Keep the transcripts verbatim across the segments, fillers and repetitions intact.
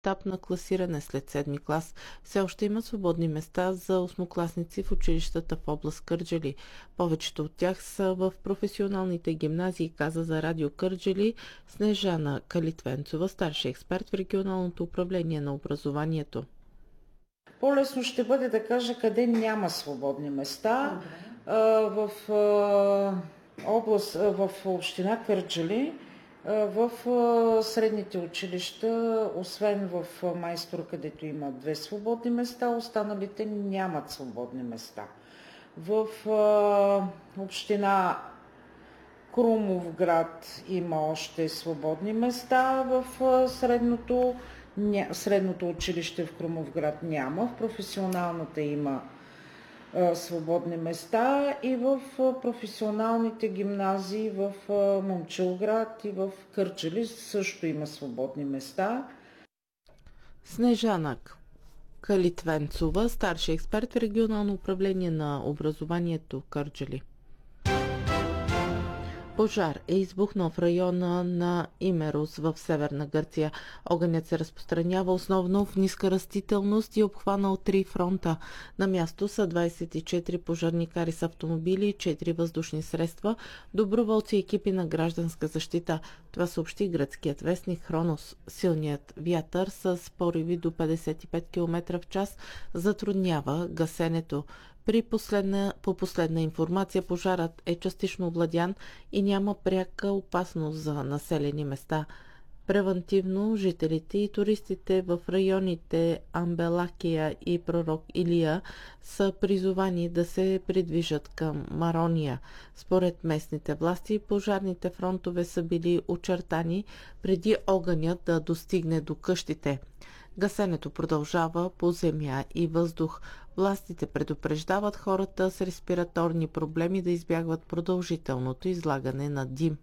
етап на класиране след седми клас. Все още има свободни места за осмокласници в училищата в област Кърджали. Повечето от тях са в професионалните гимназии, каза за Радио Кърджали Снежана Калитвенцова, старши експерт в регионалното управление на образованието. По-лесно ще бъде да кажа къде няма свободни места. В област, в община Кърджали, в средните училища, освен в Майстор, където има две свободни места, останалите нямат свободни места. В община Крумовград има още свободни места, в средното, средното училище в Крумовград няма, в професионалната има свободни места и в професионалните гимназии в Момчилград и в Кърджали също има свободни места. Снежана Калитвенцова, старши експерт в регионално управление на образованието Кърджали. Пожар е избухнал в района на Имерус в Северна Гърция. Огънят се разпространява основно в ниска растителност и обхванал три фронта. На място са двадесет и четири пожарникари с автомобили и четири въздушни средства, доброволци и екипи на гражданска защита. Това съобщи гръцкият вестник Хронос. Силният вятър с пориви до петдесет и пет километра в час затруднява гасенето. При последна, по последна информация, пожарът е частично овладян и няма пряка опасност за населени места. Превантивно жителите и туристите в районите Амбелакия и Пророк Илия са призовани да се придвижат към Марония. Според местните власти, пожарните фронтове са били очертани преди огънят да достигне до къщите. Гасенето продължава по земя и въздух. Властите предупреждават хората с респираторни проблеми да избягват продължителното излагане на дим.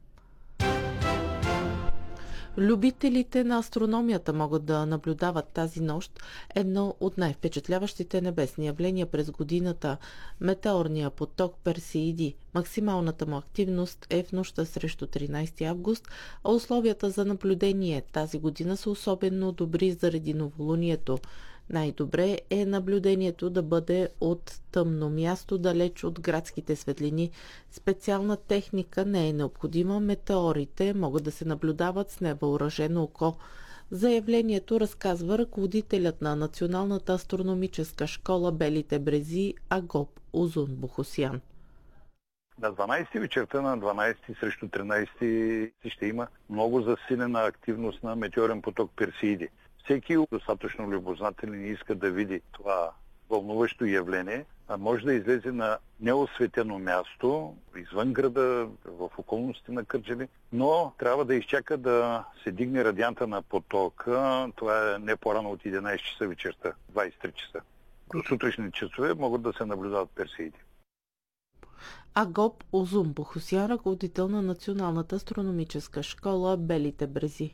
Любителите на астрономията могат да наблюдават тази нощ едно от най-впечатляващите небесни явления през годината – метеорния поток Персеиди. Максималната му активност е в нощта срещу тринадесети август, а условията за наблюдение тази година са особено добри заради новолунието. Най-добре е наблюдението да бъде от тъмно място, далеч от градските светлини. Специална техника не е необходима. Метеорите могат да се наблюдават с невъоръжено око. Заявлението разказва ръководителят на Националната астрономическа школа Белите брези Агоп Узун Бухосян. На дванадесети вечерта, на дванадесети срещу тринадесети ще има много засилена активност на метеорен поток Персеиди. Всеки достатъчно любознателен иска да види това вълнуващо явление, а може да излезе на неосветено място, извън града, в околностите на Кърджали, но трябва да изчака да се дигне радианта на потока. Това е не по-рано от единадесет часа вечерта, двадесет и три часа. До сутрешни часове могат да се наблюдават персеиди. Агоп Узун Бухосян, ръководител на Националната астрономическа школа Белите брези.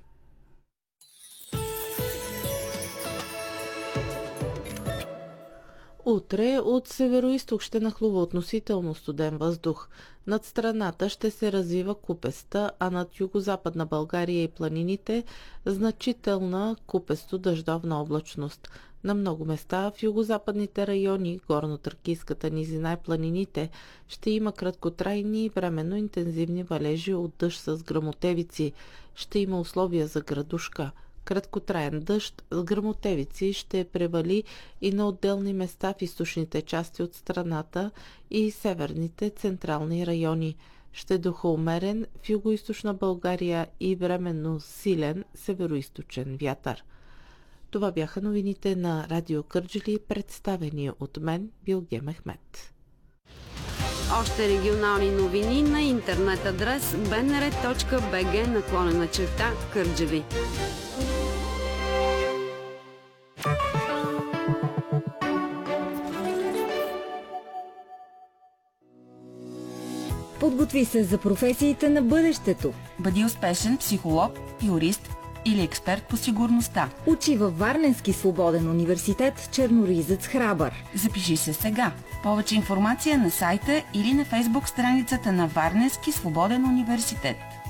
Утре от североизток ще нахлува относително студен въздух. Над страната ще се развива купеста, а над югозападна България и планините значителна купесто-дъждовна облачност. На много места в югозападните райони, горно-тракийската низина и планините ще има краткотрайни и временно интензивни валежи от дъжд с гръмотевици. Ще има условия за градушка. Краткотраен дъжд с гръмотевици ще превали и на отделни места в източните части от страната и северните централни райони. Ще духа умерен в югоизточна България и временно силен североизточен вятър. Това бяха новините на Радио Кърджали, представени от мен, Билге Мехмет. Още регионални новини на интернет адрес би ен ар точка би джи наклонена черта Кърджали. Подготви се за професиите на бъдещето. Бъди успешен психолог, юрист или експерт по сигурността. Учи във Варненски свободен университет Черноризец Храбър. Запиши се сега. Повече информация на сайта или на фейсбук страницата на Варненски свободен университет.